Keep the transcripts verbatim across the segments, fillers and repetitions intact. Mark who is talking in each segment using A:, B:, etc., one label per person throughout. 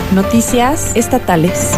A: Noticias estatales.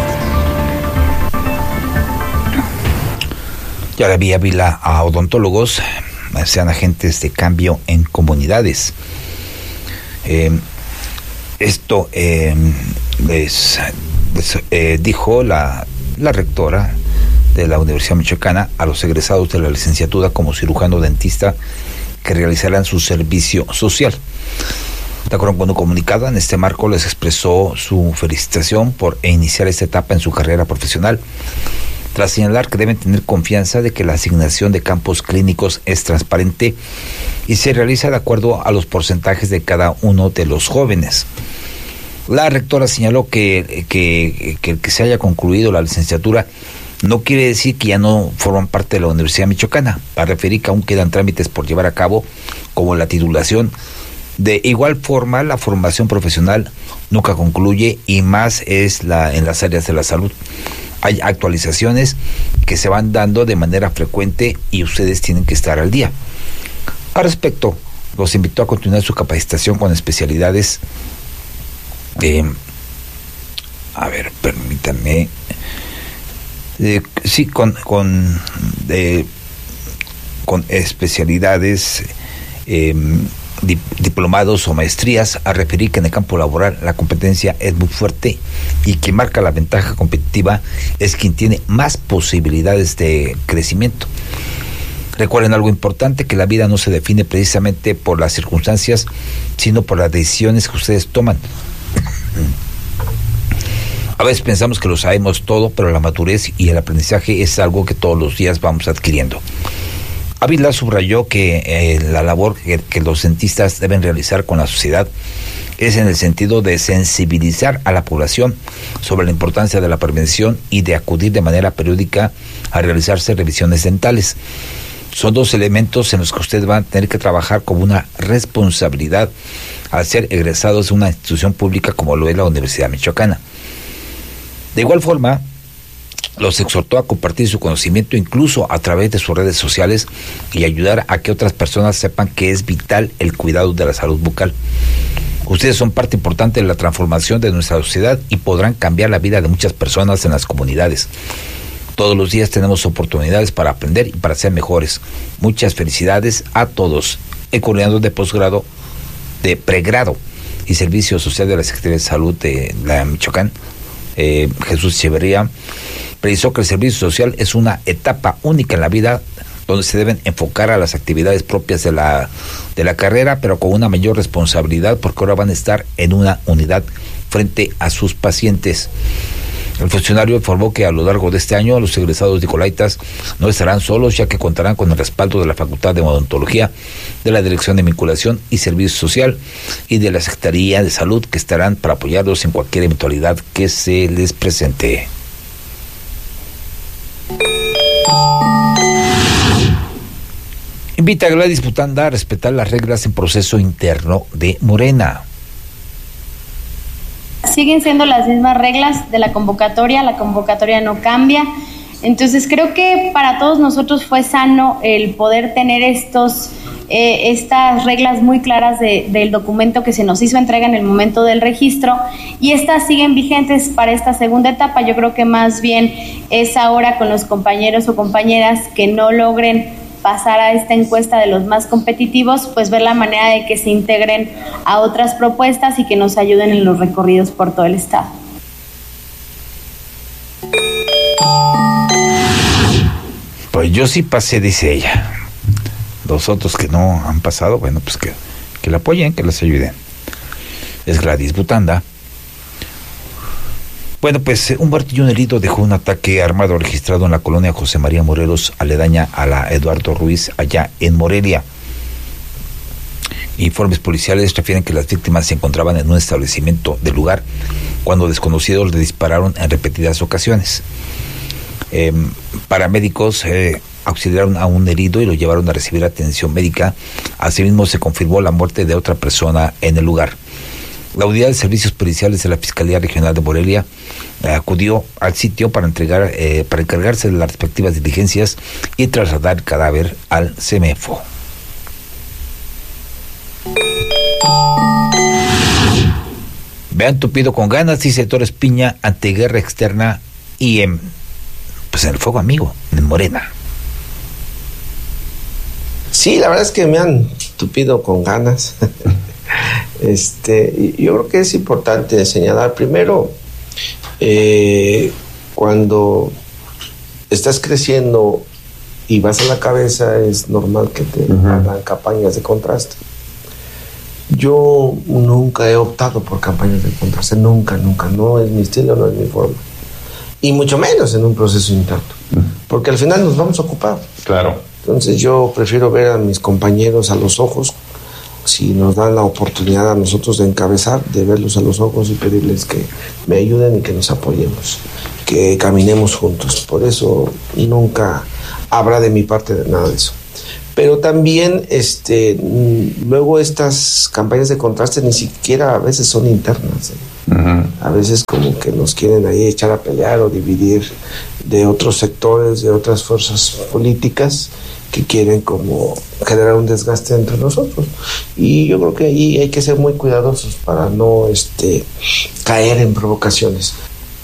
B: Y ahora vía Vila a odontólogos, sean agentes de cambio en comunidades. Eh, esto eh, es, es, eh, dijo la, la rectora de la Universidad Michoacana a los egresados de la licenciatura como cirujano dentista que realizarán su servicio social. De acuerdo con un comunicado, en este marco les expresó su felicitación por iniciar esta etapa en su carrera profesional, tras señalar que deben tener confianza de que la asignación de campos clínicos es transparente y se realiza de acuerdo a los porcentajes de cada uno de los jóvenes. La rectora señaló que, que, que, que se haya concluido la licenciatura no quiere decir que ya no forman parte de la Universidad Michoacana, para referir que aún quedan trámites por llevar a cabo, como la titulación. De igual forma, la formación profesional nunca concluye y más es la en las áreas de la salud. Hay actualizaciones que se van dando de manera frecuente y ustedes tienen que estar al día. Al respecto, los invitó a continuar su capacitación con especialidades. Eh, a ver, permítanme. Eh, sí, con con, eh, con especialidades, eh, diplomados o maestrías, a referir que en el campo laboral la competencia es muy fuerte y que marca la ventaja competitiva es quien tiene más posibilidades de crecimiento. Recuerden algo importante, que la vida no se define precisamente por las circunstancias, sino por las decisiones que ustedes toman. A veces pensamos que lo sabemos todo, pero la madurez y el aprendizaje es algo que todos los días vamos adquiriendo. Ávila subrayó que eh, la labor que, que los dentistas deben realizar con la sociedad es en el sentido de sensibilizar a la población sobre la importancia de la prevención y de acudir de manera periódica a realizarse revisiones dentales. Son dos elementos en los que ustedes van a tener que trabajar como una responsabilidad al ser egresados de una institución pública como lo es la Universidad Michoacana. De igual forma, los exhortó a compartir su conocimiento incluso a través de sus redes sociales y ayudar a que otras personas sepan que es vital el cuidado de la salud bucal. Ustedes son parte importante de la transformación de nuestra sociedad y podrán cambiar la vida de muchas personas en las comunidades. Todos los días tenemos oportunidades para aprender y para ser mejores. Muchas felicidades a todos. El coordinador de posgrado, de pregrado y servicio social de la Secretaría de Salud de la Michoacán, eh, Jesús Echeverría, precisó que el servicio social es una etapa única en la vida donde se deben enfocar a las actividades propias de la, de la carrera, pero con una mayor responsabilidad porque ahora van a estar en una unidad frente a sus pacientes. El funcionario informó que a lo largo de este año los egresados nicolaitas no estarán solos, ya que contarán con el respaldo de la Facultad de Odontología, de la Dirección de Vinculación y Servicio Social y de la Secretaría de Salud, que estarán para apoyarlos en cualquier eventualidad que se les presente. Invita a Gladys Butanda a respetar las reglas en proceso interno de Morena.
C: Siguen siendo las mismas reglas de la convocatoria, la convocatoria no cambia. Entonces creo que para todos nosotros fue sano el poder tener estos, eh, estas reglas muy claras de, del documento que se nos hizo entrega en el momento del registro, y estas siguen vigentes para esta segunda etapa. Yo creo que más bien es ahora con los compañeros o compañeras que no logren pasar a esta encuesta de los más competitivos, pues ver la manera de que se integren a otras propuestas y que nos ayuden en los recorridos por todo el estado.
B: Pues yo sí pasé, dice ella. Los otros que no han pasado, bueno, pues que, que la apoyen, que les ayuden. Es Gladys Butanda. Bueno, pues un muerto y un herido dejó un ataque armado registrado en la colonia José María Morelos, aledaña a la Eduardo Ruiz, allá en Morelia. Informes policiales refieren que las víctimas se encontraban en un establecimiento del lugar cuando desconocidos le dispararon en repetidas ocasiones. Eh, paramédicos eh, auxiliaron a un herido y lo llevaron a recibir atención médica. Asimismo, se confirmó la muerte de otra persona en el lugar. La unidad de servicios periciales de la Fiscalía Regional de Morelia eh, acudió al sitio para entregar, eh, para encargarse de las respectivas diligencias y trasladar el cadáver al CEMEFO. Vean Tupido con ganas, dice Torres Piña, ante guerra externa y en, pues en el fuego amigo, en Morena.
D: Sí, la verdad es que me han tupido con ganas. este, yo creo que es importante señalar primero, eh, cuando estás creciendo y vas a la cabeza, es normal que te uh-huh. hagan campañas de contraste. Yo nunca he optado por campañas de contraste, nunca, nunca, no es mi estilo, no es mi forma. Y mucho menos en un proceso interno, uh-huh. porque al final nos vamos a ocupar.
E: Claro.
D: Entonces yo prefiero ver a mis compañeros a los ojos, si nos dan la oportunidad a nosotros de encabezar, de verlos a los ojos y pedirles que me ayuden y que nos apoyemos, que caminemos juntos. Por eso nunca habrá de mi parte de nada de eso. Pero también este luego estas campañas de contraste ni siquiera a veces son internas, ¿eh? Uh-huh. A veces como que nos quieren ahí echar a pelear o dividir de otros sectores, de otras fuerzas políticas que quieren como generar un desgaste entre nosotros. Y yo creo que ahí hay que ser muy cuidadosos para no este caer en provocaciones.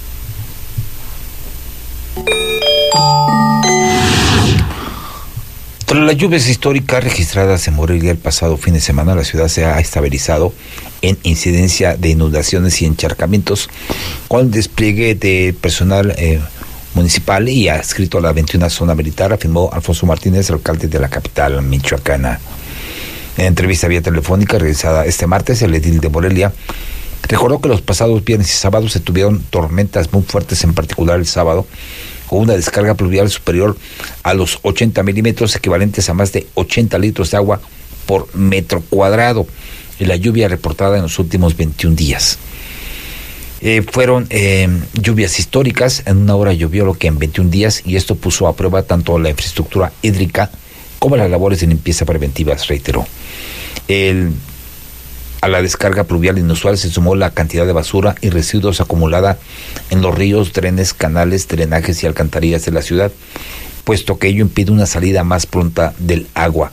B: Tras las lluvias históricas registradas en Morelia el pasado fin de semana, la ciudad se ha estabilizado en incidencia de inundaciones y encharcamientos con el despliegue de personal eh, municipal y adscrito a la veintiuna zona militar, afirmó Alfonso Martínez, alcalde de la capital michoacana. En entrevista vía telefónica realizada este martes, el edil de Morelia recordó que los pasados viernes y sábados se tuvieron tormentas muy fuertes, en particular el sábado, con una descarga pluvial superior a los ochenta milímetros, equivalentes a más de ochenta litros de agua por metro cuadrado, y la lluvia reportada en los últimos veintiún días. Eh, fueron eh, lluvias históricas, en una hora llovió lo que en veintiún días, y esto puso a prueba tanto la infraestructura hídrica como las labores de limpieza preventivas, reiteró. El A la descarga pluvial inusual se sumó la cantidad de basura y residuos acumulada en los ríos, drenes, canales, drenajes y alcantarillas de la ciudad, puesto que ello impide una salida más pronta del agua.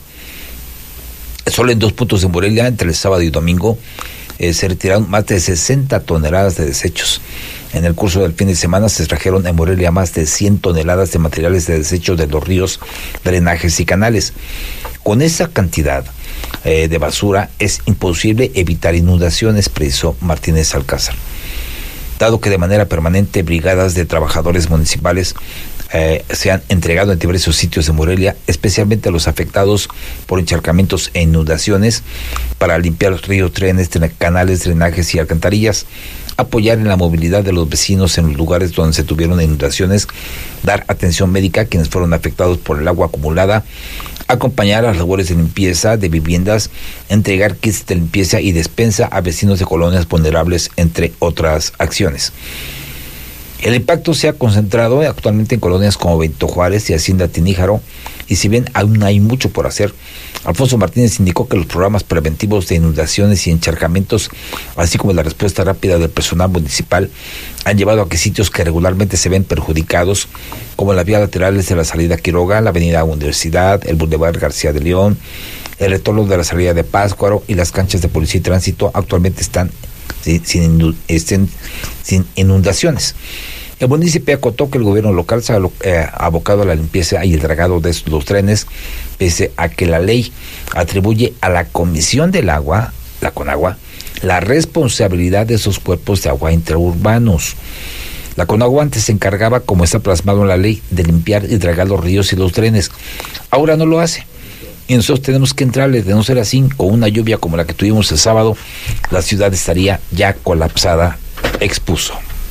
B: Solo en dos puntos de Morelia, entre el sábado y domingo, eh, se retiraron más de sesenta toneladas de desechos. En el curso del fin de semana se extrajeron en Morelia más de cien toneladas de materiales de desecho de los ríos, drenajes y canales. Con esa cantidad eh, de basura es imposible evitar inundaciones, precisó Martínez Alcázar. Dado que de manera permanente brigadas de trabajadores municipales eh, se han entregado en diversos sitios de Morelia, especialmente a los afectados por encharcamientos e inundaciones, para limpiar los ríos, trenes, canales, drenajes y alcantarillas, apoyar en la movilidad de los vecinos en los lugares donde se tuvieron inundaciones, dar atención médica a quienes fueron afectados por el agua acumulada, acompañar las labores de limpieza de viviendas, entregar kits de limpieza y despensa a vecinos de colonias vulnerables, entre otras acciones. El impacto se ha concentrado actualmente en colonias como Benito Juárez y Hacienda Tiníjaro, y si bien aún hay mucho por hacer, Alfonso Martínez indicó que los programas preventivos de inundaciones y encharcamientos, así como la respuesta rápida del personal municipal, han llevado a que sitios que regularmente se ven perjudicados, como las vías laterales de la salida Quiroga, la avenida Universidad, el Boulevard García de León, el retorno de la salida de Pátzcuaro y las canchas de policía y tránsito, actualmente están sin, sin, estén, sin inundaciones. El municipio acotó que el gobierno local se ha eh, abocado a la limpieza y el dragado de los trenes, pese a que la ley atribuye a la Comisión del Agua, la Conagua, la responsabilidad de esos cuerpos de agua interurbanos. La Conagua antes se encargaba, como está plasmado en la ley, de limpiar y dragar los ríos y los trenes. Ahora no lo hace. Y nosotros tenemos que entrarle. De no ser así, con una lluvia como la que tuvimos el sábado, la ciudad estaría ya colapsada, expuso.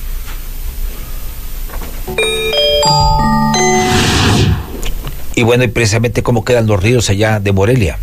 B: Y bueno, y precisamente cómo quedan los ríos allá de Morelia.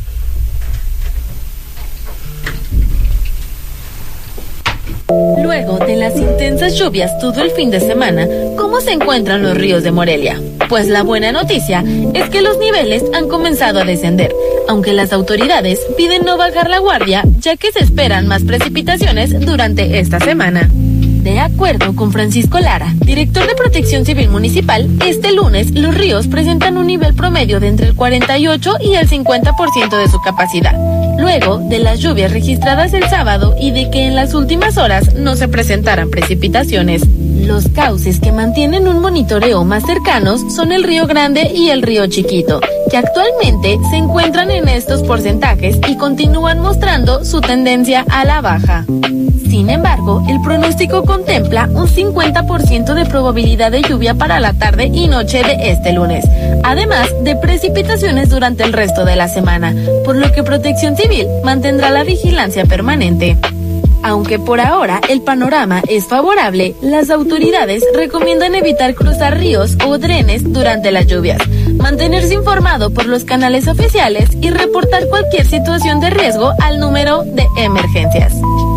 F: Luego de las intensas lluvias todo el fin de semana, ¿cómo se encuentran los ríos de Morelia? Pues la buena noticia es que los niveles han comenzado a descender, aunque las autoridades piden no bajar la guardia, ya que se esperan más precipitaciones durante esta semana. De acuerdo con Francisco Lara, director de Protección Civil Municipal, este lunes los ríos presentan un nivel promedio de entre el cuarenta y ocho y el cincuenta por ciento de su capacidad, luego de las lluvias registradas el sábado y de que en las últimas horas no se presentaran precipitaciones. Los cauces que mantienen un monitoreo más cercanos son el Río Grande y el Río Chiquito, que actualmente se encuentran en estos porcentajes y continúan mostrando su tendencia a la baja. Sin embargo, el pronóstico contempla un cincuenta por ciento de probabilidad de lluvia para la tarde y noche de este lunes, además de precipitaciones durante el resto de la semana, por lo que Protección Civil mantendrá la vigilancia permanente. Aunque por ahora el panorama es favorable, las autoridades recomiendan evitar cruzar ríos o drenes durante las lluvias, mantenerse informado por los canales oficiales y reportar cualquier situación de riesgo al número de emergencias.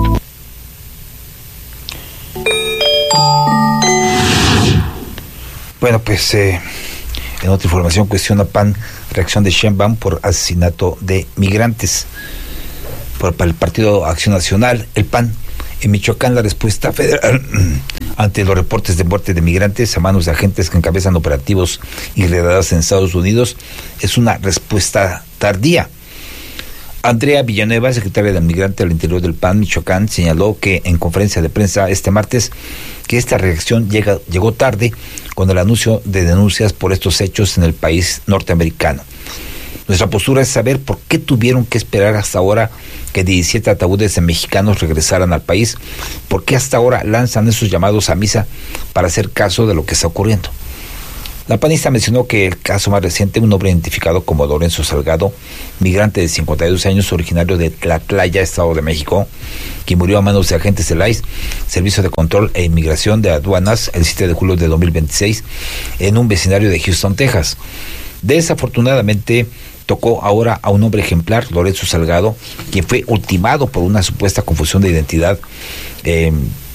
B: Bueno, pues eh, en otra información, cuestiona P A N reacción de Sheinbaum por asesinato de migrantes. Por, para el Partido Acción Nacional, el P A N, en Michoacán, la respuesta federal ante los reportes de muerte de migrantes a manos de agentes que encabezan operativos y redadas en Estados Unidos es una respuesta tardía. Andrea Villanueva, secretaria del Migrante al interior del P A N Michoacán, señaló que en conferencia de prensa este martes que esta reacción llega, llegó tarde con el anuncio de denuncias por estos hechos en el país norteamericano. Nuestra postura es saber por qué tuvieron que esperar hasta ahora que diecisiete ataúdes de mexicanos regresaran al país, por qué hasta ahora lanzan esos llamados a misa para hacer caso de lo que está ocurriendo. La panista mencionó que el caso más reciente, un hombre identificado como Lorenzo Salgado, migrante de cincuenta y dos años, originario de Tlatlaya, Estado de México, que murió a manos de agentes del I C E, Servicio de Control e Inmigración de Aduanas, el siete de julio de dos mil veintiséis, en un vecindario de Houston, Texas. Desafortunadamente, tocó ahora a un hombre ejemplar, Lorenzo Salgado, quien fue ultimado por una supuesta confusión de identidad eh,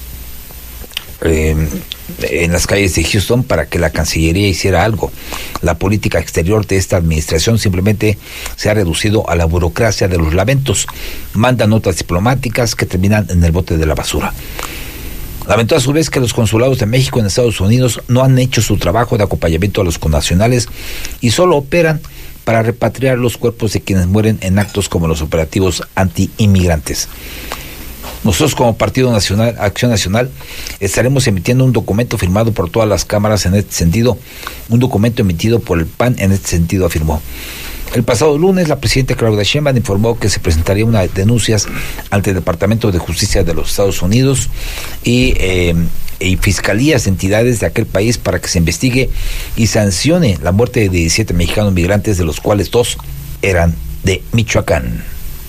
B: eh, en las calles de Houston para que la Cancillería hiciera algo. La política exterior de esta administración simplemente se ha reducido a la burocracia de los lamentos. Manda notas diplomáticas que terminan en el bote de la basura. Lamentó a su vez que los consulados de México en Estados Unidos no han hecho su trabajo de acompañamiento a los connacionales y solo operan para repatriar los cuerpos de quienes mueren en actos como los operativos anti-inmigrantes. Nosotros como Partido Nacional, Acción Nacional, estaremos emitiendo un documento firmado por todas las cámaras en este sentido, un documento emitido por el P A N en este sentido, afirmó. El pasado lunes, la presidenta Claudia Sheinbaum informó que se presentaría unas denuncias ante el Departamento de Justicia de los Estados Unidos y, eh, y fiscalías de entidades de aquel país para que se investigue y sancione la muerte de diecisiete mexicanos migrantes, de los cuales dos eran de Michoacán.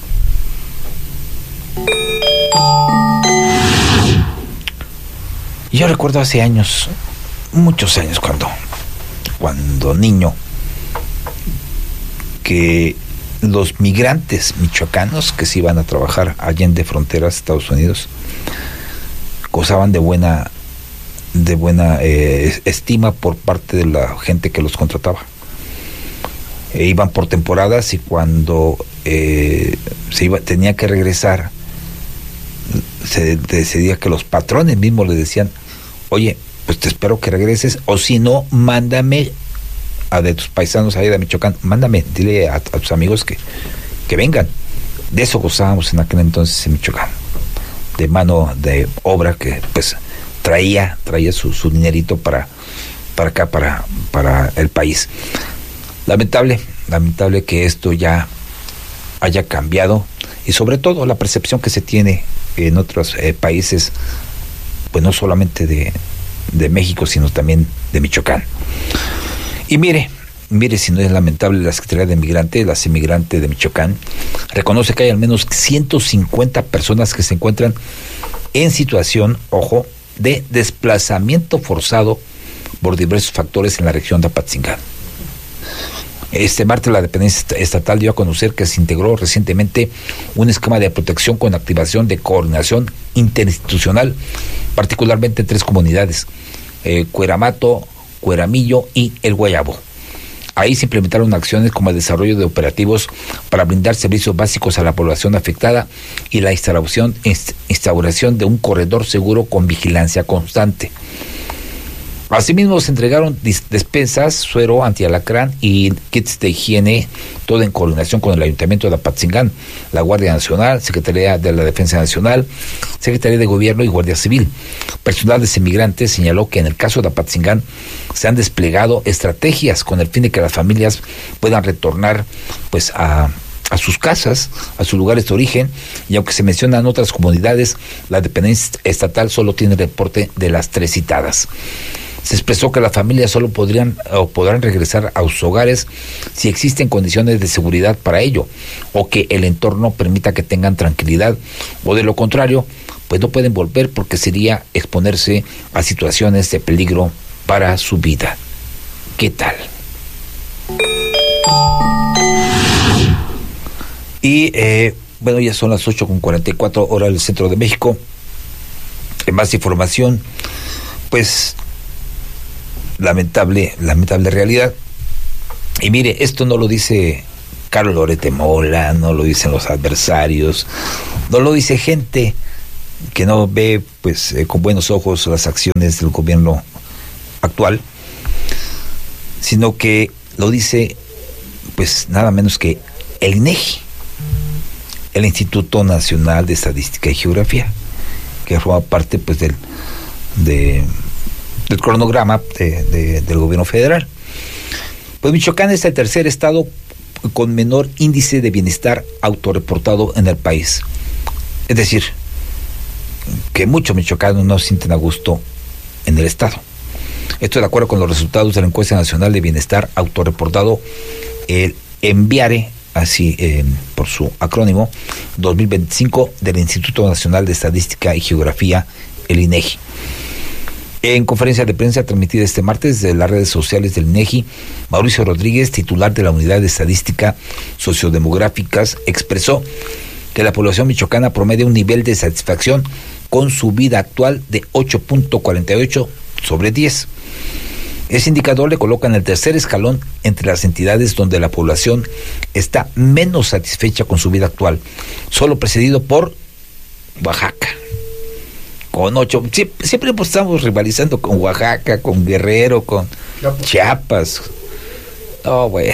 B: Yo recuerdo hace años, muchos años, cuando, cuando niño, que los migrantes michoacanos que se iban a trabajar allende fronteras Estados Unidos gozaban de buena de buena eh, estima por parte de la gente que los contrataba. E iban por temporadas y cuando eh, se iba, tenía que regresar, se decidía que los patrones mismos le decían: oye, pues te espero que regreses, o si no, mándame a de tus paisanos ahí de Michoacán, mándame, dile a, a tus amigos que, que vengan. De eso gozábamos en aquel entonces en Michoacán, de mano de obra que pues traía, traía su, su dinerito para, para acá, para, para el país. Lamentable, lamentable que esto ya haya cambiado, y sobre todo la percepción que se tiene en otros eh, países, pues no solamente de, de México, sino también de Michoacán. Y mire, mire si no es lamentable, la Secretaría de Migrante, la Semigrante de Michoacán, reconoce que hay al menos ciento cincuenta personas que se encuentran en situación, ojo, de desplazamiento forzado por diversos factores en la región de Apatzingán. Este martes la dependencia estatal dio a conocer que se integró recientemente un esquema de protección con activación de coordinación interinstitucional, particularmente en tres comunidades, eh, Cueramato, Cueramillo y El Guayabo. Ahí se implementaron acciones como el desarrollo de operativos para brindar servicios básicos a la población afectada y la instauración, instauración de un corredor seguro con vigilancia constante. Asimismo, se entregaron dis- despensas, suero antialacrán y kits de higiene, todo en coordinación con el Ayuntamiento de Apatzingán, la Guardia Nacional, Secretaría de la Defensa Nacional, Secretaría de Gobierno y Guardia Civil. Personal de Semigrantes señaló que en el caso de Apatzingán se han desplegado estrategias con el fin de que las familias puedan retornar pues a... a sus casas, a sus lugares de origen, y aunque se mencionan otras comunidades, la dependencia estatal solo tiene reporte de las tres citadas. Se expresó que las familias solo podrían o podrán regresar a sus hogares si existen condiciones de seguridad para ello, o que el entorno permita que tengan tranquilidad, o de lo contrario, pues no pueden volver porque sería exponerse a situaciones de peligro para su vida. ¿Qué tal? Y eh, bueno, ya son las ocho con cuarenta y cuatro horas del centro de México. En más información, pues lamentable, lamentable realidad. Y mire, esto no lo dice Carlos Loret de Mola, no lo dicen los adversarios, no lo dice gente que no ve pues eh, con buenos ojos las acciones del gobierno actual, sino que lo dice pues nada menos que el INEGI, el Instituto Nacional de Estadística y Geografía, que forma parte pues del de, del cronograma de, de, del gobierno federal. Pues Michoacán es el tercer estado con menor índice de bienestar autorreportado en el país. Es decir, que muchos michoacanos no se sienten a gusto en el estado. Esto de acuerdo con los resultados de la encuesta nacional de bienestar autorreportado, el ENVIARE, así eh, por su acrónimo, dos mil veinticinco, del Instituto Nacional de Estadística y Geografía, el INEGI. En conferencia de prensa transmitida este martes de las redes sociales del INEGI, Mauricio Rodríguez, titular de la Unidad de Estadística Sociodemográficas, expresó que la población michoacana promedia un nivel de satisfacción con su vida actual de ocho punto cuarenta y ocho sobre diez. Ese indicador le coloca en el tercer escalón entre las entidades donde la población está menos satisfecha con su vida actual, solo precedido por Oaxaca, con ocho. Siempre, siempre estamos rivalizando con Oaxaca, con Guerrero, con Chiapas. Chiapas. Oh, bueno.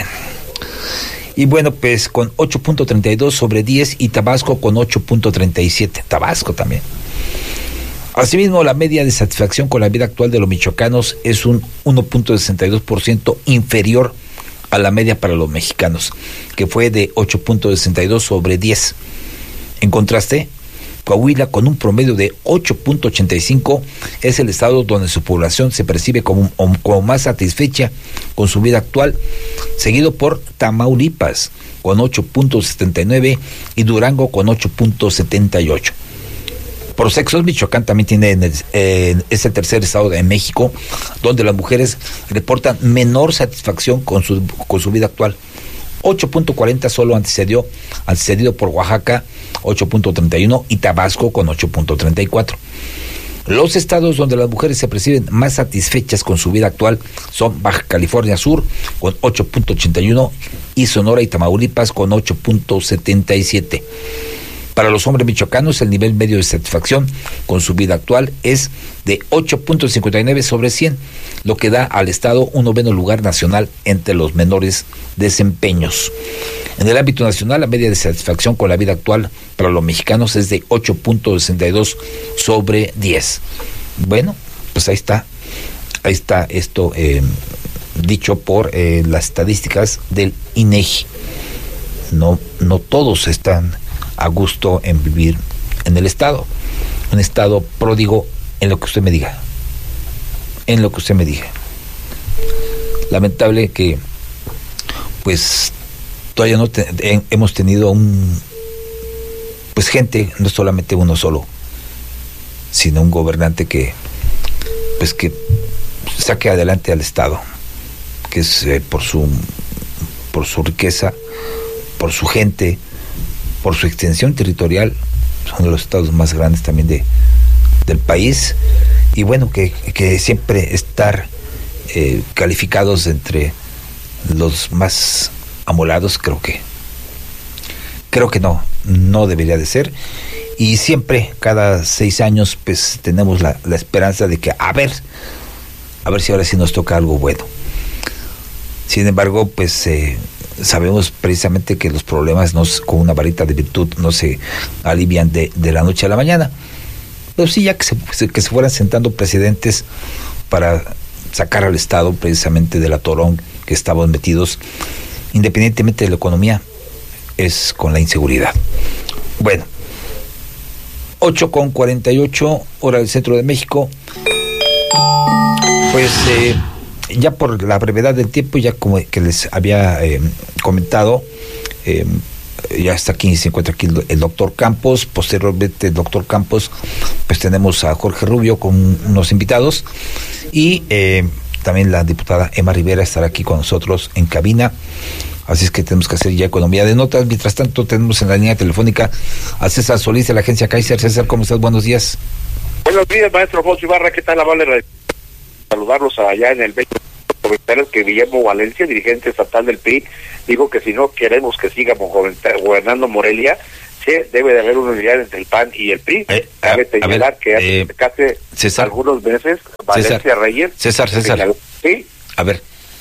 B: Y bueno, pues con ocho punto treinta y dos sobre diez y Tabasco con ocho punto treinta y siete. Tabasco también. Asimismo, la media de satisfacción con la vida actual de los michoacanos es un uno punto sesenta y dos por ciento inferior a la media para los mexicanos, que fue de ocho punto sesenta y dos sobre diez. En contraste, Coahuila, con un promedio de ocho punto ochenta y cinco, es el estado donde su población se percibe como, como más satisfecha con su vida actual, seguido por Tamaulipas, con ocho punto setenta y nueve, y Durango, con ocho punto setenta y ocho. Por sexos, Michoacán también tiene eh, es el tercer estado de México donde las mujeres reportan menor satisfacción con su con su vida actual. ocho punto cuarenta solo antecedió antecedido por Oaxaca, ocho punto treinta y uno, y Tabasco con ocho punto treinta y cuatro. Los estados donde las mujeres se perciben más satisfechas con su vida actual son Baja California Sur con ocho punto ochenta y uno y Sonora y Tamaulipas con ocho punto setenta y siete. Para los hombres michoacanos, el nivel medio de satisfacción con su vida actual es de ocho punto cincuenta y nueve sobre cien, lo que da al estado un noveno lugar nacional entre los menores desempeños. En el ámbito nacional, la media de satisfacción con la vida actual para los mexicanos es de ocho punto sesenta y dos sobre diez. Bueno, pues ahí está, ahí está esto eh, dicho por eh, las estadísticas del INEGI. No, no todos están a gusto en vivir en el estado, un estado pródigo en lo que usted me diga, en lo que usted me diga. Lamentable que pues todavía no te, eh, hemos tenido un pues gente, no solamente uno solo, sino un gobernante que pues que saque adelante al estado, que es eh, por su por su riqueza, por su gente, por su extensión territorial, son de los estados más grandes también de, del país, y bueno, que, que siempre estar eh, calificados entre los más amolados, creo que creo que no, no debería de ser, y siempre, cada seis años, pues tenemos la, la esperanza de que, a ver, a ver si ahora sí nos toca algo bueno. Sin embargo, pues eh, sabemos precisamente que los problemas no, con una varita de virtud no se alivian de, de la noche a la mañana. Pero sí, ya que se, que se fueran sentando precedentes para sacar al Estado precisamente del atorón que estaban metidos, independientemente de la economía, es con la inseguridad. Bueno, ocho con cuarenta y ocho, hora del centro de México. Pues eh, ya por la brevedad del tiempo, ya como que les había eh, comentado, eh, ya está aquí, se encuentra aquí el, el doctor Campos. Posteriormente el doctor Campos, pues tenemos a Jorge Rubio con unos invitados, y eh, también la diputada Emma Rivera estará aquí con nosotros en cabina. Así es que tenemos que hacer ya economía de notas. Mientras tanto, tenemos en la línea telefónica a César Solís de la agencia Kaiser. César, ¿cómo estás? Buenos días.
E: Buenos días, maestro José Ibarra. ¿Qué tal? Amable saludarlos allá en el comentarios que Guillermo Valencia, dirigente estatal del P R I, dijo que si no queremos que siga gobernando Morelia, sí, debe de haber una unidad entre el P A N y el P R I. Eh, Cabe señalar ver, que hace, eh, hace César, algunos meses Valencia
B: César,
E: Reyes...
B: César, César.
E: Señaló, ¿sí?
B: A ver,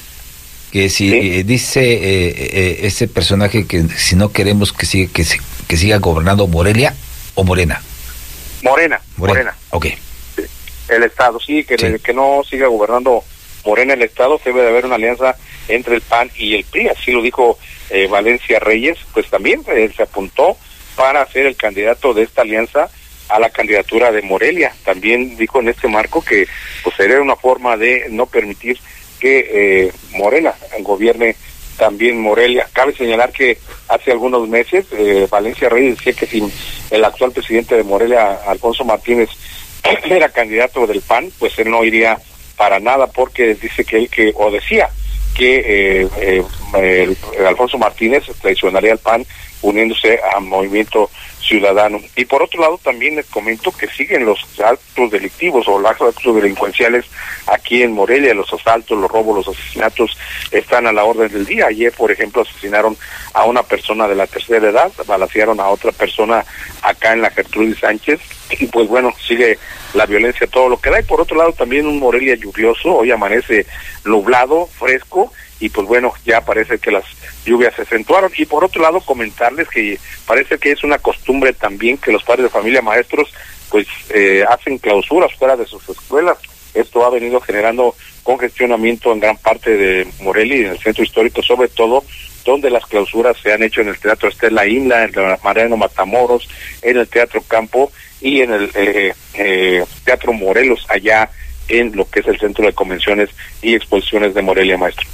B: que si ¿sí? eh, dice eh, eh, ese personaje que si no queremos que siga, que, que siga gobernando Morelia o Morena.
E: Morena, Morena. Morena.
B: Ok.
E: Sí. El Estado, sí, que, sí. que no siga gobernando Morena el Estado, debe de haber una alianza entre el P A N y el P R I, así lo dijo eh, Valencia Reyes, pues también eh, se apuntó para ser el candidato de esta alianza a la candidatura de Morelia. También dijo en este marco que pues sería una forma de no permitir que eh, Morena gobierne también Morelia. Cabe señalar que hace algunos meses eh, Valencia Reyes decía que si el actual presidente de Morelia, Alfonso Martínez, era candidato del P A N, pues él no iría para nada, porque dice que él que, o decía que eh, eh, el, el Alfonso Martínez traicionaría al P A N uniéndose a Movimiento Ciudadano. Y por otro lado también les comento que siguen los actos delictivos o los actos delincuenciales aquí en Morelia. Los asaltos, los robos, los asesinatos están a la orden del día. Ayer, por ejemplo, asesinaron a una persona de la tercera edad, balacearon a otra persona acá en la Gertrudis Sánchez, y pues bueno, sigue la violencia todo lo que da. Y por otro lado también un Morelia lluvioso, hoy amanece nublado, fresco, y pues bueno, ya parece que las lluvias se acentuaron. Y por otro lado comentarles que parece que es una costumbre también que los padres de familia, maestros, pues eh, hacen clausuras fuera de sus escuelas. Esto ha venido generando congestionamiento en gran parte de Morelia y en el centro histórico, sobre todo donde las clausuras se han hecho en el Teatro Estela Inla, en el Mariano Matamoros, en el Teatro Campo y en el eh, eh, Teatro Morelos, allá en lo que es el Centro de Convenciones y Exposiciones de Morelia, maestro.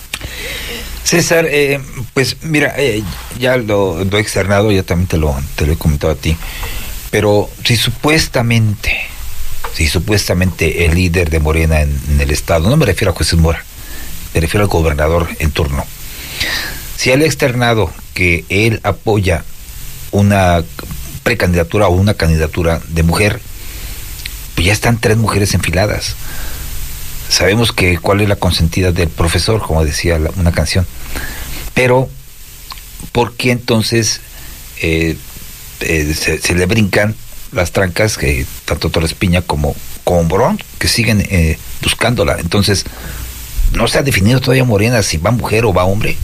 B: César, eh, pues mira, eh, ya lo, lo he externado, ya también te lo, te lo he comentado a ti, pero si supuestamente, si supuestamente el líder de Morena en, en el estado, no me refiero a Jesús Mora, me refiero al gobernador en turno, si él ha externado que él apoya una precandidatura o una candidatura de mujer, pues ya están tres mujeres enfiladas. Sabemos que cuál es la consentida del profesor, como decía la, una canción, pero ¿por qué entonces eh, eh, se, se le brincan las trancas que tanto Torres Piña como, como Morón, que siguen eh, buscándola? Entonces, ¿no se ha definido todavía Morena si va mujer o va hombre?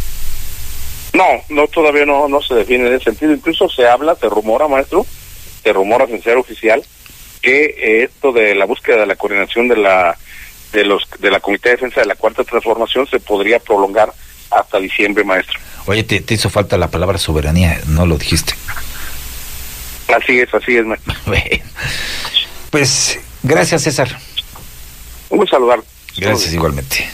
E: No, no todavía no, no se define en ese sentido. Incluso se habla, se rumora, maestro, se rumora sin ser oficial, que eh, esto de la búsqueda de la coordinación de la de los de la Comité de Defensa de la Cuarta Transformación se podría prolongar hasta diciembre, maestro.
B: Oye, te, te hizo falta la palabra soberanía, no lo dijiste.
E: Así es, así es, maestro.
B: Pues, gracias, César.
E: Un saludar.
B: Gracias, igualmente.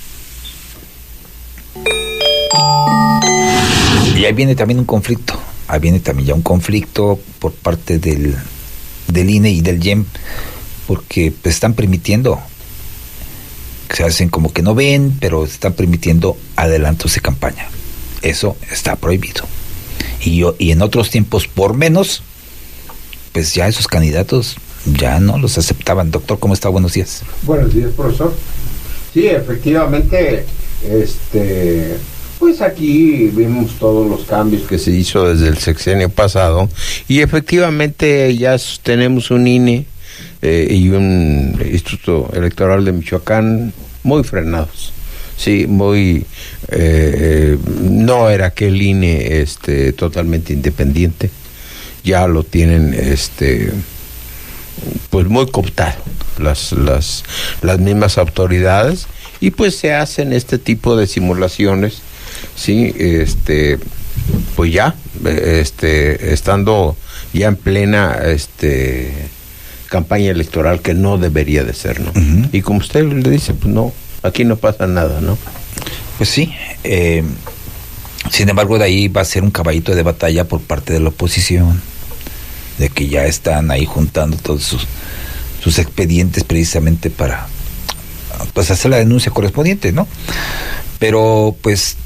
B: Y ahí viene también un conflicto, ahí viene también ya un conflicto por parte del, del I N E y del I E M, porque pues, están permitiendo, se hacen como que no ven, pero están permitiendo adelantos de campaña. Eso está prohibido. Y, yo, y en otros tiempos, por menos, pues ya esos candidatos ya no los aceptaban. Doctor, ¿cómo está? Buenos días.
G: Buenos días, profesor. Sí, efectivamente, este... pues aquí vimos todos los cambios que se hizo desde el sexenio pasado y efectivamente ya tenemos un I N E eh, y un Instituto Electoral de Michoacán muy frenados. Sí, muy eh, no era aquel I N E este totalmente independiente, ya lo tienen este pues muy cooptado las las las mismas autoridades, y pues se hacen este tipo de simulaciones, sí, este pues ya este estando ya en plena este campaña electoral, que no debería de ser, ¿no? Uh-huh. Y como usted le dice, pues no, aquí no pasa nada, ¿no?
B: Pues sí, eh, sin embargo, de ahí va a ser un caballito de batalla por parte de la oposición, de que ya están ahí juntando todos sus, sus expedientes precisamente para pues hacer la denuncia correspondiente, ¿no? Pero pues,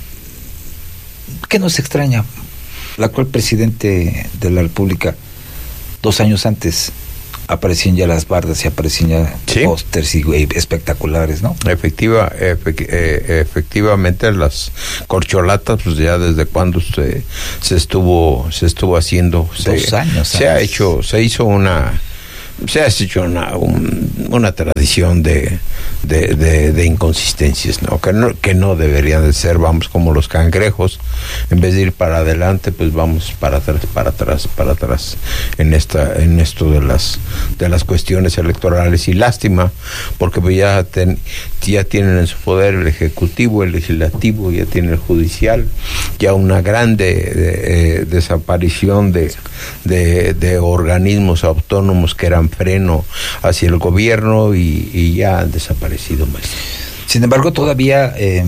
B: ¿qué nos extraña? El actual presidente de la República, dos años antes, aparecían ya las bardas y aparecían ya ¿sí? pósters y espectaculares, ¿no?
G: Efectiva, efect, eh, efectivamente las corcholatas, pues ya desde cuando se, se estuvo se estuvo haciendo
B: dos
G: se,
B: años
G: se ha hecho se hizo una se ha hecho una un, una tradición de de, de de inconsistencias, ¿no? Que no que no deberían de ser, vamos como los cangrejos, en vez de ir para adelante, pues vamos para atrás, para atrás, para atrás en esta en esto de las de las cuestiones electorales. Y lástima, porque pues ya ten, ya tienen en su poder el ejecutivo, el legislativo, ya tienen el judicial, ya una grande de, eh, desaparición de, de de organismos autónomos que eran freno hacia el gobierno, y, y ya han desaparecido más.
B: Sin embargo, todavía eh,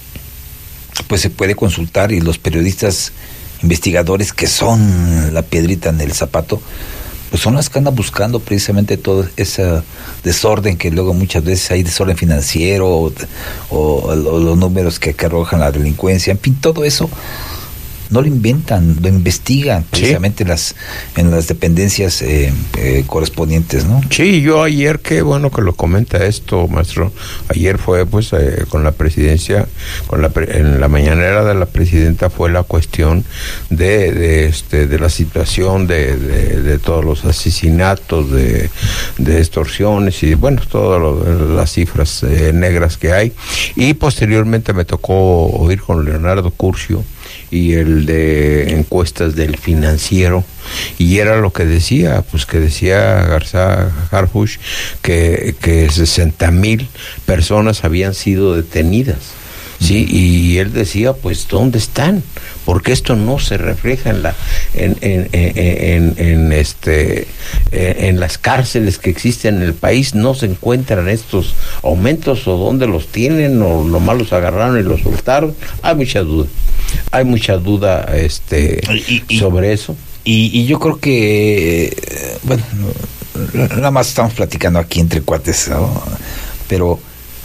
B: pues se puede consultar, y los periodistas investigadores, que son la piedrita en el zapato, pues son las que andan buscando precisamente todo ese desorden, que luego muchas veces hay desorden financiero, o, o, o los números que, que arrojan la delincuencia, en fin, todo eso no lo inventan, lo investigan precisamente ¿sí? las en las dependencias eh, eh, correspondientes, ¿no?
G: Sí, yo ayer, qué bueno que lo comenta esto, maestro. Ayer fue, pues, eh, con la presidencia, con la en la mañanera de la presidenta fue la cuestión de, de este de la situación de, de, de todos los asesinatos, de, de extorsiones y bueno, todas las cifras eh, negras que hay. Y posteriormente me tocó oír con Leonardo Curcio y el de encuestas del Financiero, y era lo que decía, pues que decía Garza Harfuch que, que sesenta mil personas habían sido detenidas, sí, y él decía, pues ¿dónde están? Porque esto no se refleja en la en en, en, en, en este en, en las cárceles que existen en el país, no se encuentran estos aumentos, o dónde los tienen, o nomás los agarraron y los soltaron. Hay mucha duda, hay mucha duda este
B: y, y,
G: sobre eso.
B: Y, y yo creo que bueno, nada más estamos platicando aquí entre cuates, ¿no? Pero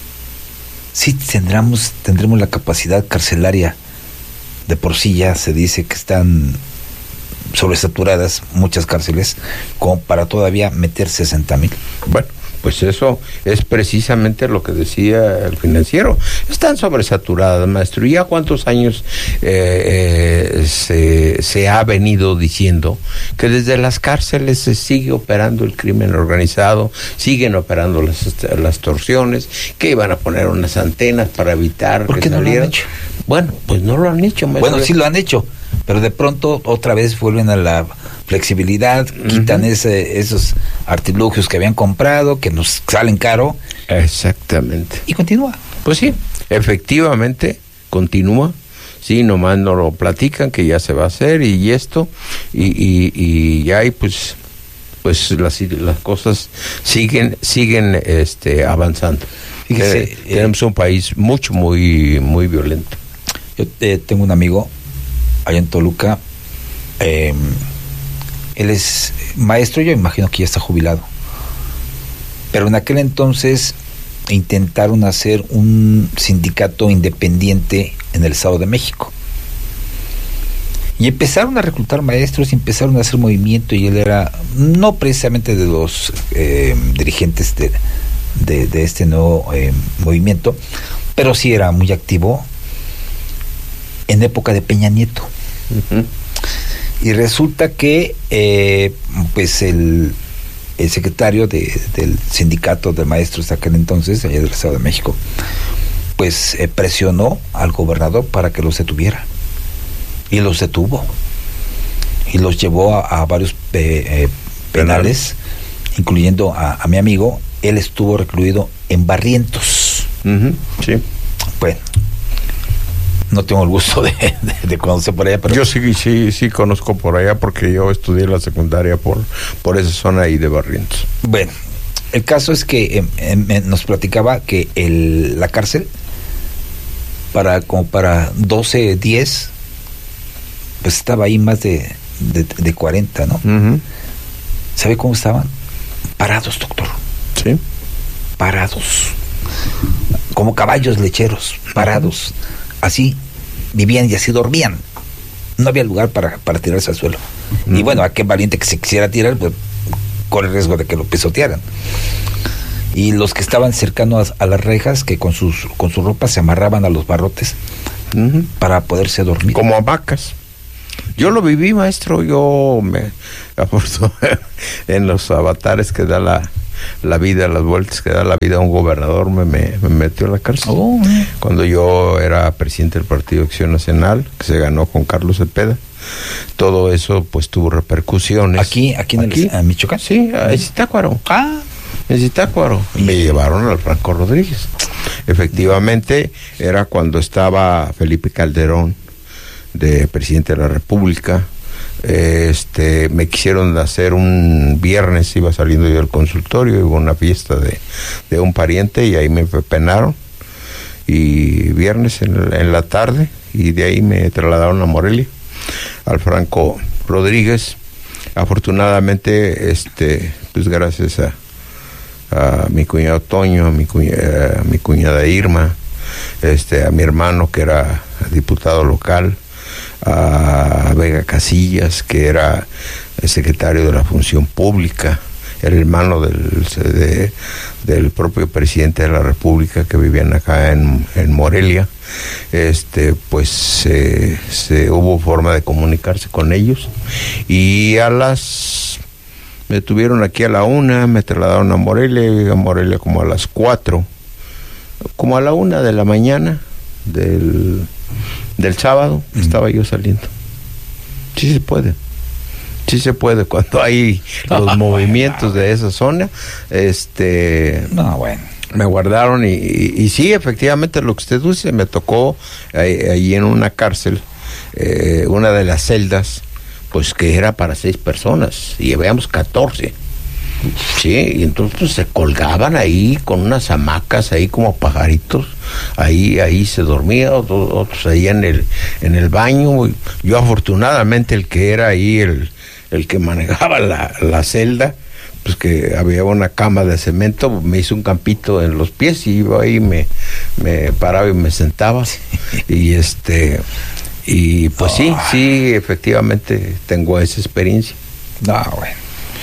B: sí tendremos tendremos la capacidad carcelaria. De por sí ya se dice que están sobresaturadas muchas cárceles, como para todavía meter sesenta mil.
G: Bueno, pues eso es precisamente lo que decía el Financiero. Están sobresaturadas, maestro. ¿Ya cuántos años eh, eh, se, se ha venido diciendo que desde las cárceles se sigue operando el crimen organizado, siguen operando las, las extorsiones, que iban a poner unas antenas para evitar
B: ¿Por
G: que
B: qué no
G: salieran?
B: lo han hecho?
G: Bueno, pues no lo han hecho, maestro.
B: Bueno, sí lo han hecho, pero de pronto otra vez vuelven a la flexibilidad, uh-huh. quitan ese, esos artilugios que habían comprado, que nos salen caro.
G: Exactamente.
B: Y continúa.
G: Pues sí, efectivamente, continúa. Sí, nomás no lo platican, que ya se va a hacer y esto, y, y, y ya hay pues, pues las, las cosas siguen, siguen este avanzando. Fíjese, eh, tenemos eh, un país mucho, muy, muy violento.
B: Yo eh, tengo un amigo allá en Toluca, eh, él es maestro, yo imagino que ya está jubilado, pero en aquel entonces intentaron hacer un sindicato independiente en el Estado de México, y empezaron a reclutar maestros y empezaron a hacer movimiento, y él era no precisamente de los eh, dirigentes de, de, de este nuevo eh, movimiento, pero sí era muy activo en época de Peña Nieto. Uh-huh. Y resulta que eh, pues el el secretario de, del sindicato de maestros de aquel entonces, allá del Estado de México, pues eh, presionó al gobernador para que los detuviera. Y los detuvo. Y los llevó a, a varios eh, eh, penales, incluyendo a, a mi amigo. Él estuvo recluido en Barrientos.
G: Uh-huh, sí.
B: Bueno, no tengo el gusto de, de, de conocer por allá, pero...
G: Yo sí, sí, sí conozco por allá porque yo estudié la secundaria por, por esa zona ahí de Barrientos.
B: Bueno, el caso es que eh, eh, nos platicaba que el, la cárcel, para como para doce, diez, pues estaba ahí más de, de, de cuarenta, ¿no?
G: Uh-huh.
B: ¿Sabe cómo estaban? Parados, doctor.
G: Sí.
B: Parados. Como caballos lecheros, parados. Así vivían y así dormían. No había lugar para, para tirarse al suelo. Uh-huh. Y bueno, aquel valiente que se quisiera tirar, pues corre el riesgo de que lo pisotearan. Y los que estaban cercanos a, a las rejas, que con sus con su ropa se amarraban a los barrotes, uh-huh, para poderse dormir.
G: Como hamacas. Yo lo viví, maestro. Yo me aporto en los avatares que da la, la vida, las vueltas que da la vida a un gobernador, me, me, me metió a la cárcel.
B: Oh.
G: Cuando yo era presidente del Partido Acción Nacional, que se ganó con Carlos Cepeda, todo eso pues tuvo repercusiones.
B: ¿Aquí? ¿Aquí en, ¿Aquí? El, en Michoacán?
G: Sí, en Zitácuaro.
B: Ah.
G: En Zitácuaro. Me llevaron al Franco Rodríguez. Efectivamente, era cuando estaba Felipe Calderón de presidente de la República. Este, me quisieron hacer un viernes, iba saliendo yo del consultorio, hubo una fiesta de, de un pariente y ahí me penaron, y viernes en, en la tarde, y de ahí me trasladaron a Morelia, al Franco Rodríguez. Afortunadamente, este, pues gracias a, a mi cuñado Toño, a mi cuñada, a mi cuñada Irma, este, a mi hermano que era diputado local, a Vega Casillas, que era el secretario de la Función Pública, el hermano del, de, del propio presidente de la República, que vivían acá en, en Morelia. Este, pues se, se hubo forma de comunicarse con ellos, y a las me tuvieron aquí a la una, me trasladaron a Morelia, y a Morelia como a las cuatro, como a la una de la mañana del del sábado, mm. estaba yo saliendo. Sí se puede, sí se puede cuando hay los movimientos de esa zona. Este,
B: no, bueno,
G: me guardaron y, y, y sí, efectivamente lo que usted dice, me tocó ahí, ahí en una cárcel, eh, una de las celdas, pues que era para seis personas y veíamos catorce. Sí, y entonces pues, se colgaban ahí con unas hamacas ahí como pajaritos, ahí ahí se dormía, otros, otros ahí en el en el baño. Yo afortunadamente el que era ahí el el que manejaba la, la celda, pues que había una cama de cemento, me hizo un campito en los pies y iba ahí, me me paraba y me sentaba y este y pues oh. sí, sí, efectivamente tengo esa experiencia.
B: No, bueno.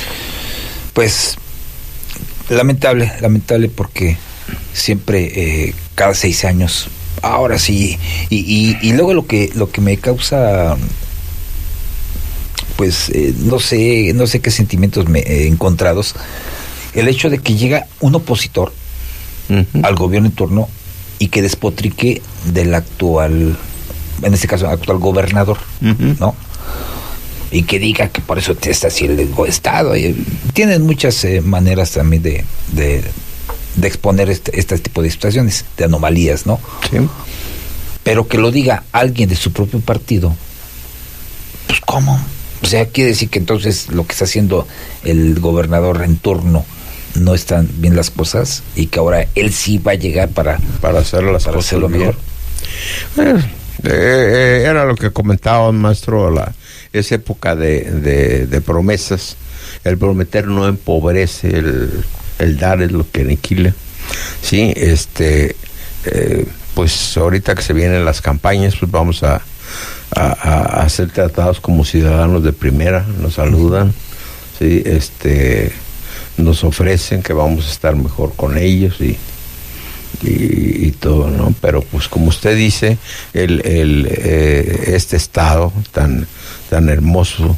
B: Pues lamentable, lamentable porque siempre eh, cada seis años, ahora sí, y, y, y luego lo que lo que me causa, pues eh, no sé, no sé qué sentimientos me, eh, encontrados, el hecho de que llega un opositor uh-huh. al gobierno en turno y que despotrique del actual, en este caso actual gobernador, uh-huh. ¿no? Y que diga que por eso está así el Estado. Y tienen muchas eh, maneras también de, de, de exponer este, este tipo de situaciones, de anomalías, ¿no?
G: Sí.
B: Pero que lo diga alguien de su propio partido, pues ¿cómo? O sea, quiere decir que entonces lo que está haciendo el gobernador en turno no están bien las cosas y que ahora él sí va a llegar para,
G: para hacer las
B: para
G: cosas
B: hacerlo
G: bien.
B: mejor.
G: Bueno, eh, eh, era lo que comentaba, maestro, la es época de, de, de promesas. El prometer no empobrece, el, el dar es lo que aniquila. Sí, este, eh, pues ahorita que se vienen las campañas, pues vamos a, a, a ser tratados como ciudadanos de primera. Nos saludan, sí, este, nos ofrecen que vamos a estar mejor con ellos y Y, y todo, ¿no? Pero pues como usted dice, el, el eh, este estado tan tan hermoso,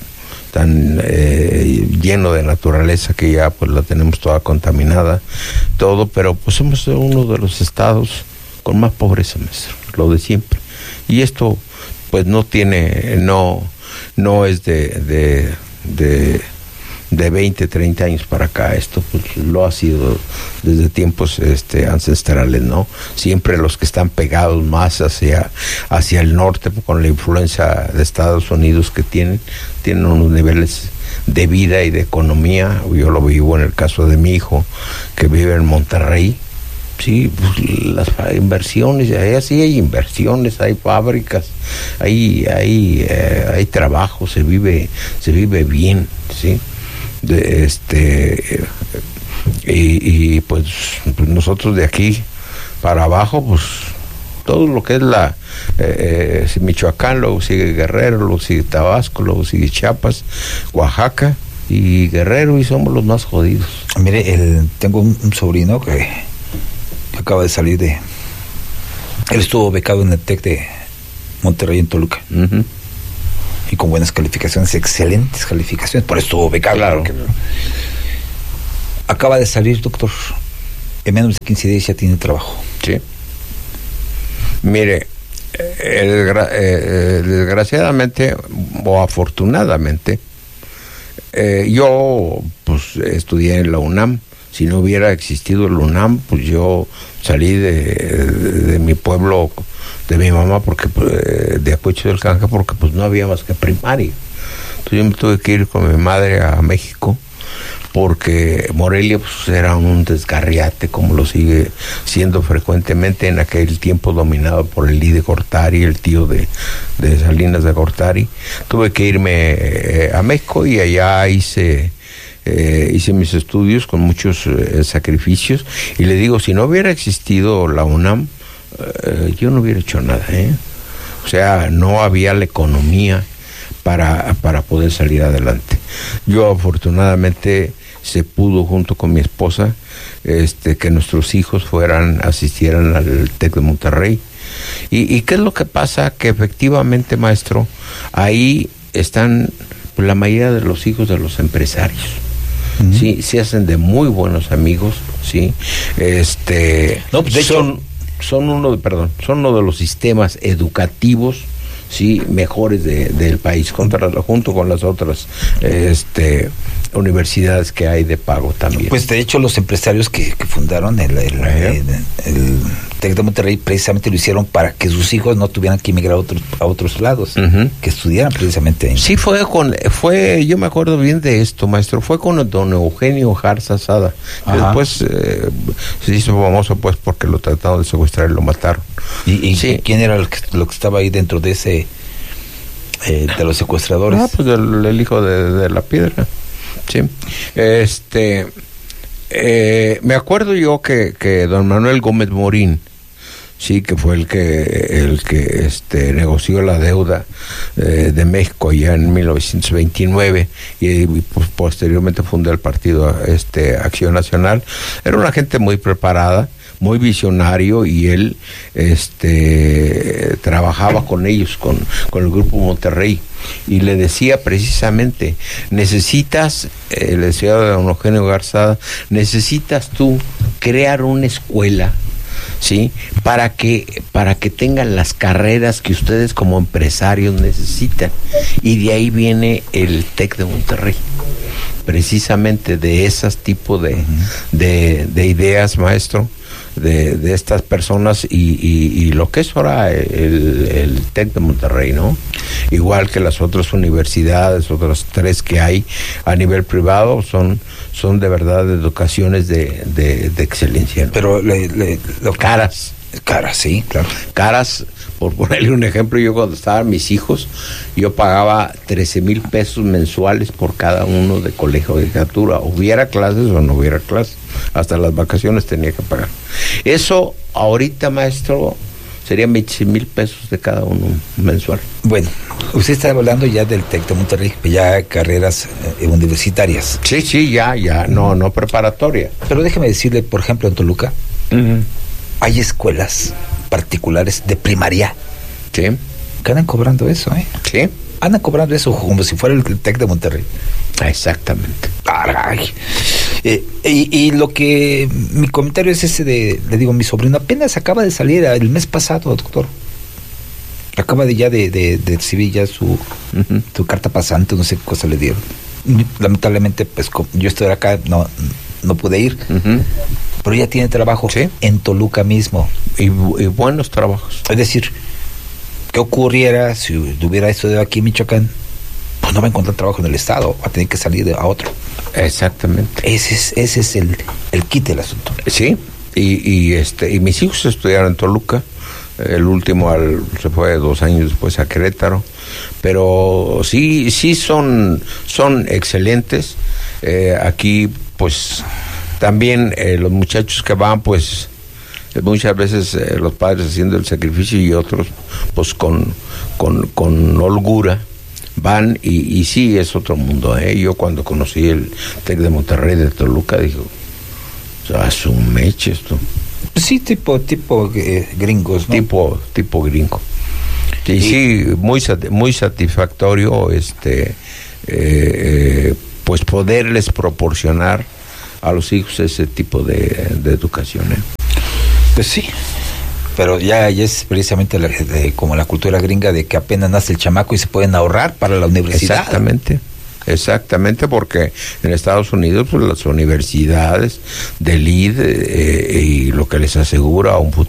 G: tan eh, lleno de naturaleza que ya pues la tenemos toda contaminada, todo, pero pues somos uno de los estados con más pobreza, maestro, lo de siempre. Y esto pues no tiene, no, no es de, de, de, de veinte, treinta años para acá, esto pues lo ha sido desde tiempos este, ancestrales, ¿no? Siempre los que están pegados más hacia, hacia el norte, con la influencia de Estados Unidos que tienen, tienen unos niveles de vida y de economía. Yo lo vivo en el caso de mi hijo, que vive en Monterrey. Sí, pues las inversiones, allá sí hay inversiones, hay fábricas, hay, hay, eh, hay trabajo, se vive, se vive bien, sí. De este y, y pues, pues nosotros de aquí para abajo, pues todo lo que es la eh, eh, Michoacán, luego sigue Guerrero, luego sigue Tabasco, luego sigue Chiapas, Oaxaca y Guerrero, y somos los más jodidos.
B: Mire, el, tengo un, un sobrino que, que acaba de salir de, él estuvo becado en el TEC de Monterrey en Toluca.
G: Uh-huh.
B: Y con buenas calificaciones, excelentes calificaciones, por eso estuvo becado.
G: Claro.
B: Porque acaba de salir, doctor, en menos de quince días ya tiene trabajo.
G: Sí. Mire, el, eh, desgraciadamente o afortunadamente, eh, yo pues estudié en la UNAM. Si no hubiera existido el UNAM, pues yo salí de, de, de mi pueblo, de mi mamá, porque de Acuecho del Canja, porque pues no había más que primaria. Entonces yo me tuve que ir con mi madre a México, porque Morelia pues era un desgarriate, como lo sigue siendo frecuentemente, en aquel tiempo dominado por el Lí de Gortari, el tío de, de Salinas de Gortari. Tuve que irme eh, a México y allá hice... Eh, hice mis estudios con muchos eh, sacrificios, y le digo, si no hubiera existido la UNAM, eh, yo no hubiera hecho nada, ¿eh? O sea, no había la economía para, para poder salir adelante. Yo afortunadamente se pudo, junto con mi esposa, este, que nuestros hijos fueran, asistieran al TEC de Monterrey. ¿Y, y qué es lo que pasa? Que efectivamente, maestro, ahí están pues, la mayoría de los hijos de los empresarios. Uh-huh. Sí, se hacen de muy buenos amigos, sí. Este,
B: no, pues de
G: son,
B: hecho,
G: son uno, de, perdón, son uno de los sistemas educativos, sí, mejores de, del país, contra, junto con las otras, este, universidades que hay de pago también.
B: Pues de hecho los empresarios que, que fundaron el, el, el, el TEC de Monterrey precisamente lo hicieron para que sus hijos no tuvieran que emigrar a otros, a otros lados, uh-huh. que estudiaran precisamente ahí.
G: Sí, fue con, fue, yo me acuerdo bien de esto, maestro, fue con don Eugenio Jarza Sada. Después eh, se hizo famoso pues porque lo trataron de secuestrar y lo mataron.
B: ¿Y, y sí. quién era el que, lo que estaba ahí dentro de ese, eh, de los secuestradores?
G: Ah, pues el, el hijo de, de la piedra. Sí, este, eh, me acuerdo yo que, que don Manuel Gómez Morín, sí, que fue el que el que este negoció la deuda eh, de México ya en mil novecientos veintinueve y, y pues, posteriormente fundó el partido este Acción Nacional. Era una gente muy preparada, muy visionario, y él este trabajaba con ellos, con, con el Grupo Monterrey, y le decía precisamente, necesitas, eh, le decía a don Eugenio Garzada, necesitas tú crear una escuela, ¿sí? Para que, para que tengan las carreras que ustedes como empresarios necesitan. Y de ahí viene el TEC de Monterrey, precisamente de esas tipos de, uh-huh. de, de ideas, maestro, de, de estas personas, y, y, y lo que es ahora el, el TEC de Monterrey, ¿no? Igual que las otras universidades, otras tres que hay a nivel privado, son, son de verdad educaciones de, de, de excelencia, ¿no?
B: Pero le, le, lo
G: caras.
B: Caras, sí, claro.
G: Caras, por ponerle un ejemplo, yo cuando estaban mis hijos, yo pagaba trece mil pesos mensuales por cada uno de colegiatura, hubiera clases o no hubiera clases, hasta las vacaciones tenía que pagar. Eso ahorita, maestro, serían veintiséis mil pesos de cada uno mensual.
B: Bueno, usted está hablando ya del TEC de Monterrey, ya carreras eh, universitarias.
G: Sí, sí, ya, ya, no, no preparatoria.
B: Pero déjeme decirle, por ejemplo, en Toluca, uh-huh. hay escuelas particulares de primaria.
G: Sí.
B: Que andan cobrando eso, ¿eh?
G: Sí.
B: andan cobrando eso como si fuera el TEC de Monterrey.
G: Exactamente.
B: Caray. Eh, y, y lo que mi comentario es ese de, le digo, mi sobrino apenas acaba de salir el mes pasado, doctor. Acaba de ya de, de, de recibir ya su, uh-huh. su carta pasante, no sé qué cosa le dieron. Lamentablemente, pues yo estoy acá, no, no pude ir. Uh-huh. Pero ella tiene trabajo, ¿sí?, en Toluca mismo.
G: Y, y buenos trabajos.
B: Es decir, ¿qué ocurriera si hubiera estudiado aquí en Michoacán? Pues no va a encontrar trabajo en el estado, va a tener que salir de, a otro.
G: Exactamente.
B: Ese es, ese es el, el kit del asunto.
G: Sí, y, y este y mis hijos estudiaron en Toluca. El último al, se fue dos años después a Querétaro, pero sí sí son son excelentes. Eh, aquí pues también eh, los muchachos que van, pues muchas veces eh, los padres haciendo el sacrificio y otros pues con con, con holgura van, y, y sí es otro mundo, ¿eh? Yo cuando conocí el TEC de Monterrey de Toluca digo, a su meche esto.
B: Sí, tipo tipo eh, gringos, ¿no?
G: Tipo tipo gringo. Y, y sí, muy muy satisfactorio este eh, eh, pues poderles proporcionar a los hijos ese tipo de, de educación, ¿eh?
B: Pues sí, pero ya, ya es precisamente la, de, como la cultura gringa de que apenas nace el chamaco y se pueden ahorrar para la universidad.
G: Exactamente. Exactamente, porque en Estados Unidos pues las universidades del I D eh, y lo que les asegura un futuro